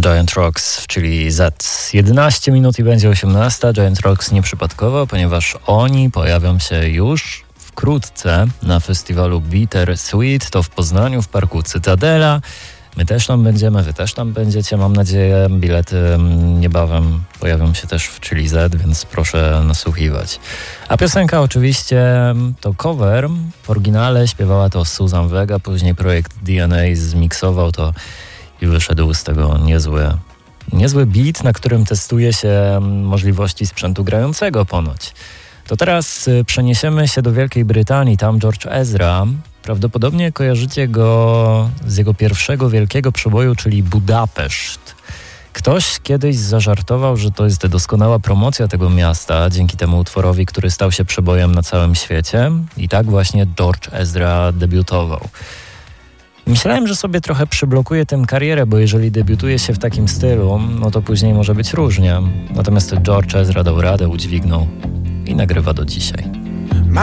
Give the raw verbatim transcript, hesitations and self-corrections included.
Giant Rocks, czyli za jedenaście minut i będzie osiemnasta. Giant Rocks nieprzypadkowo, ponieważ oni pojawią się już wkrótce na festiwalu Bitter Sweet, to w Poznaniu, w parku Cytadela. My też tam będziemy, wy też tam będziecie, mam nadzieję. Bilety niebawem pojawią się też w Chili Z, więc proszę nasłuchiwać. A piosenka oczywiście to cover. W oryginale śpiewała to Suzanne Vega, później projekt D N A zmiksował to i wyszedł z tego niezły, niezły beat, na którym testuje się możliwości sprzętu grającego ponoć. To teraz przeniesiemy się do Wielkiej Brytanii, tam George Ezra. Prawdopodobnie kojarzycie go z jego pierwszego wielkiego przeboju, czyli Budapeszt. Ktoś kiedyś zażartował, że to jest doskonała promocja tego miasta dzięki temu utworowi, który stał się przebojem na całym świecie. I tak właśnie George Ezra debiutował. Myślałem, że sobie trochę przyblokuję tę karierę, bo jeżeli debiutuje się w takim stylu, no to później może być różnie. Natomiast George Ezra dał radę, udźwignął i nagrywa do dzisiaj.